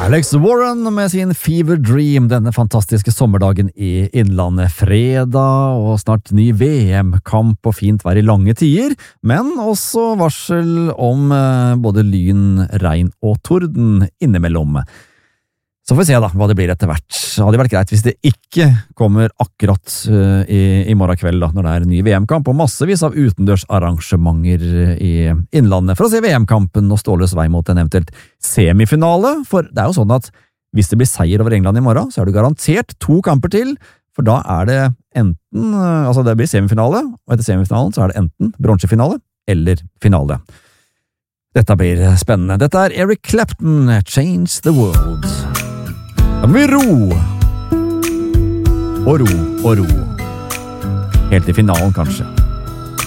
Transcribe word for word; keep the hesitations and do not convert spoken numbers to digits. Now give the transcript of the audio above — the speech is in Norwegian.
Alex Warren med sin Fever Dream denne fantastiske sommerdagen i Innlandet. Fredag og snart ny V M-kamp og fint vær i lange tider, men også varsel om eh, både lyn, regn og torden innimellom. Så får vi se da hva det blir etter hvert. Det hadde vært greit hvis det ikke kommer akkurat uh, i, i morgen kveld da, når det er en ny V M-kamp og massevis av utendørsarrangementer i Innlandet for å se V M-kampen og Ståles vei mot en eventuelt semifinale. For det er jo sånn at hvis det blir seier over England i morgen, så er det garantert to kamper til, for da er det enten, uh, altså det blir semifinale, og etter semifinalen så er det enten bronsefinale eller finale. Dette blir spennende. Dette er Eric Clapton, Change the World. Da må vi ro, og ro, og ro. Helt til finalen, kanskje.